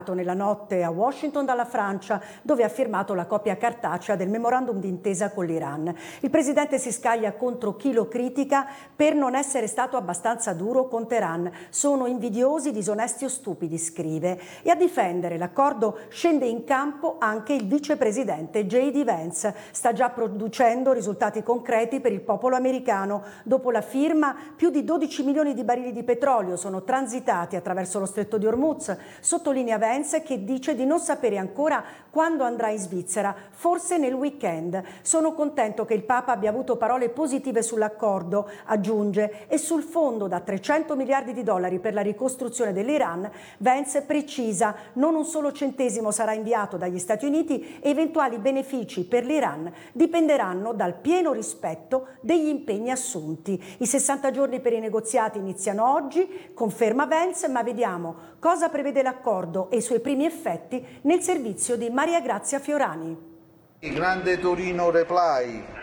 nella notte a Washington dalla Francia, dove ha firmato la copia cartacea del memorandum d'intesa con l'Iran. Il presidente si scaglia contro chi lo critica per non essere stato abbastanza duro con Teheran. Sono invidiosi, disonesti o stupidi, scrive. E a difendere l'accordo scende in campo anche il vicepresidente J.D. Vance. Sta già producendo risultati concreti per il popolo americano. Dopo la firma, più di 12 milioni di barili di petrolio sono transitati attraverso lo stretto di Hormuz. Sottolinea Vance che dice di non sapere ancora quando andrà in Svizzera, forse nel weekend. Sono contento che il Papa abbia avuto parole positive sull'accordo, aggiunge, e sul fondo da 300 miliardi di dollari per la ricostruzione dell'Iran. Vance precisa, non un solo centesimo sarà inviato dagli Stati Uniti e eventuali benefici per l'Iran dipenderanno dal pieno rispetto degli impegni assunti. I 60 giorni per i negoziati iniziano oggi, conferma Vance, ma vediamo cosa prevede l'accordo e i suoi primi effetti nel servizio di Maria Grazia Fiorani. Grande Torino Reply.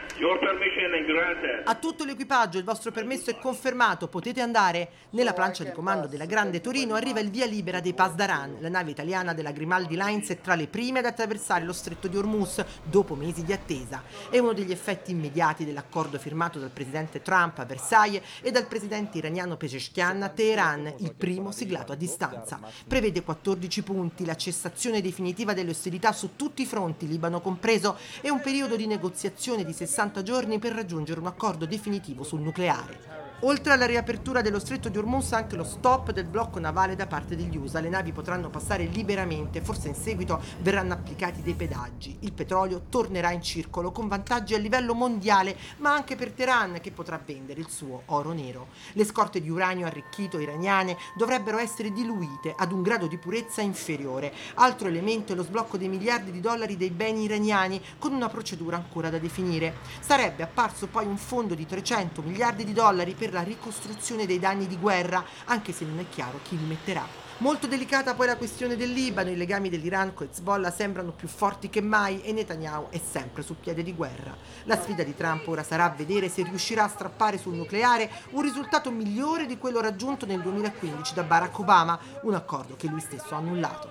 A tutto l'equipaggio il vostro permesso è confermato, potete andare. Nella plancia di comando della Grande Torino arriva il via libera dei Pasdaran. La nave italiana della Grimaldi Lines è tra le prime ad attraversare lo stretto di Hormuz dopo mesi di attesa. È uno degli effetti immediati dell'accordo firmato dal presidente Trump a Versailles e dal presidente iraniano Pezeshkian a Teheran, il primo siglato a distanza. Prevede 14 punti, la cessazione definitiva delle ostilità su tutti i fronti, Libano compreso, e un periodo di negoziazione di 60 giorni per raggiungere un accordo definitivo sul nucleare. Oltre alla riapertura dello stretto di Hormuz, anche lo stop del blocco navale da parte degli USA. Le navi potranno passare liberamente, forse in seguito verranno applicati dei pedaggi. Il petrolio tornerà in circolo con vantaggi a livello mondiale, ma anche per Teheran, che potrà vendere il suo oro nero. Le scorte di uranio arricchito iraniane dovrebbero essere diluite ad un grado di purezza inferiore. Altro elemento è lo sblocco dei miliardi di dollari dei beni iraniani, con una procedura ancora da definire. Sarebbe apparso poi un fondo di 300 miliardi di dollari per la ricostruzione dei danni di guerra, anche se non è chiaro chi li metterà. Molto delicata poi la questione del Libano. I legami dell'Iran con Hezbollah sembrano più forti che mai e Netanyahu è sempre sul piede di guerra. La sfida di Trump ora sarà vedere se riuscirà a strappare sul nucleare un risultato migliore di quello raggiunto nel 2015 da Barack Obama, un accordo che lui stesso ha annullato.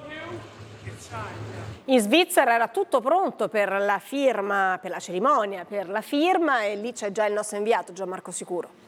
In Svizzera era tutto pronto per la firma, per la cerimonia, per la firma, e lì c'è già il nostro inviato Gianmarco Sicuro.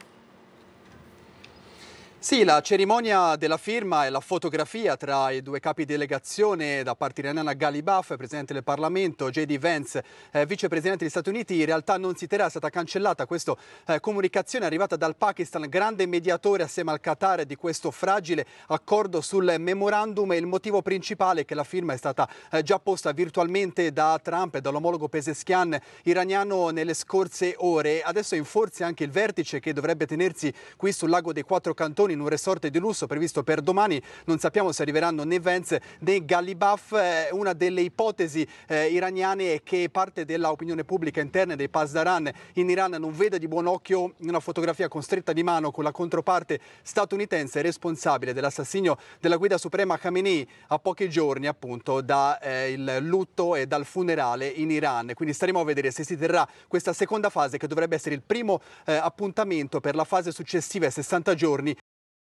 Sì, la cerimonia della firma e la fotografia tra i due capi delegazione da parte iraniana Ghalibaf, presidente del Parlamento, J.D. Vance, vicepresidente degli Stati Uniti, in realtà non si terrà. È stata cancellata questa comunicazione arrivata dal Pakistan, grande mediatore assieme al Qatar di questo fragile accordo sul memorandum, e il motivo principale è che la firma è stata già posta virtualmente da Trump e dall'omologo Pezeshkian iraniano nelle scorse ore. Adesso è in forza anche il vertice che dovrebbe tenersi qui sul lago dei Quattro Cantoni, in un resort di lusso previsto per domani. Non sappiamo se arriveranno né Vance né Ghalibaf. Una delle ipotesi iraniane è che parte dell'opinione pubblica interna dei Pasdaran in Iran non vede di buon occhio una fotografia con stretta di mano con la controparte statunitense responsabile dell'assassinio della guida suprema Khamenei a pochi giorni appunto dal lutto e dal funerale in Iran. Quindi staremo a vedere se si terrà questa seconda fase, che dovrebbe essere il primo appuntamento per la fase successiva ai 60 giorni.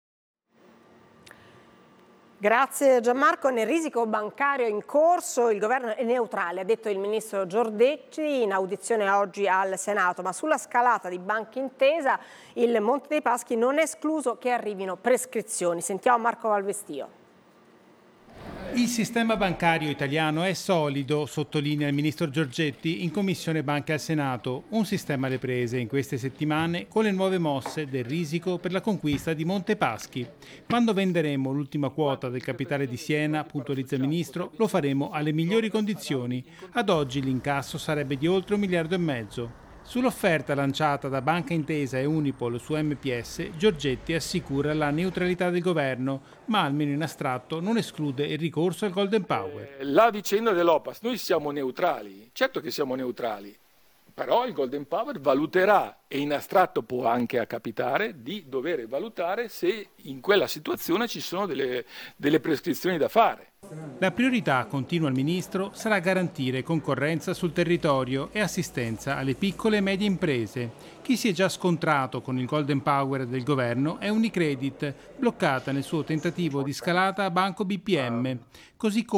Grazie Gianmarco. Nel risico bancario in corso il governo è neutrale, ha detto il ministro Giorgetti in audizione oggi al Senato, ma sulla scalata di Banca Intesa il Monte dei Paschi non è escluso che arrivino prescrizioni. Sentiamo Marco Valvestio. Il sistema bancario italiano è solido, sottolinea il ministro Giorgetti in Commissione Banche al Senato. Un sistema alle prese in queste settimane con le nuove mosse del risico per la conquista di Monte Paschi. Quando venderemo l'ultima quota del capitale di Siena, puntualizza il ministro, lo faremo alle migliori condizioni. Ad oggi l'incasso sarebbe di oltre 1,5 miliardi. Sull'offerta lanciata da Banca Intesa e Unipol su MPS, Giorgetti assicura la neutralità del governo, ma almeno in astratto non esclude il ricorso al Golden Power. La vicenda dell'Opas, noi siamo neutrali, certo che siamo neutrali, Però il Golden Power valuterà, e in astratto può anche capitare, di dover valutare se in quella situazione ci sono delle prescrizioni da fare. La priorità, continua il Ministro, sarà garantire concorrenza sul territorio e assistenza alle piccole e medie imprese. Chi si è già scontrato con il Golden Power del governo è Unicredit, bloccata nel suo tentativo di scalata a Banco BPM, così come